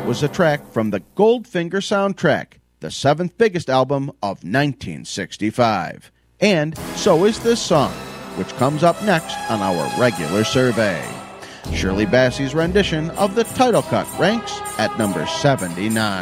was a track from the Goldfinger soundtrack, the seventh biggest album of 1965. And so is this song, which comes up next on our regular survey. Shirley Bassey's rendition of the title cut ranks at number 79.